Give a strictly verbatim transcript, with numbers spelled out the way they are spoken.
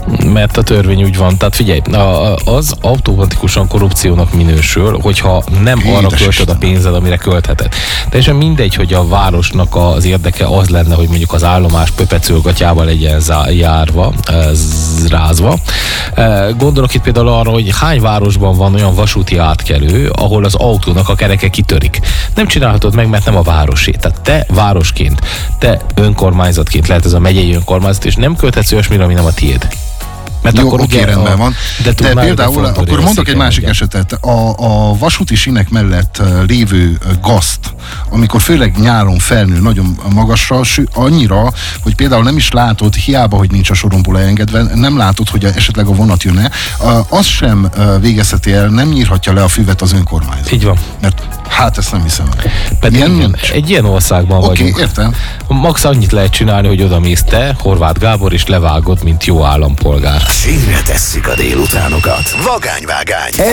Mert a törvény úgy van. Tehát figyelj, az automatikusan korrupciónak minősül, hogyha nem Édes arra költöd Istenem. a pénzed, amire költheted. Teljesen mindegy, hogy a városnak az érdeke az lenne, hogy mondjuk az állomás pöpecülgatyával legyen zá- járva, z- rázva. Gondolok itt például arra, hogy hány városban van olyan vasúti átkelő, ahol az autónak a kereke kitörik. Nem csinálhatod meg, mert nem a városé. Tehát te városként, te önkormányzatként, lehet ez a megyei önkormányzat, és nem költhetsz olyasmire, ami nem a tiéd. Mert Jó, akkor oké, ugye rendben a, van. De, De például, akkor mondok egy másik esetet. A, a vasúti sínek mellett lévő gazt, amikor főleg nyáron felnő nagyon magasra, ső, annyira, hogy például nem is látod, hiába, hogy nincs a sorompó leengedve, nem látod, hogy esetleg a vonat jön-e, az sem végezheti el, nem nyírhatja le a füvet az önkormányzat. Így van. Mert hát ezt nem hiszem. Pedig Ilyen igen, nincs. egy ilyen országban Oké, vagyunk. okay, értem. Max annyit lehet csinálni, hogy odamész te, Horváth Gábor, és levágod, mint jó állampolgár. Sínre tesszük a délutánokat. Vagányvágány.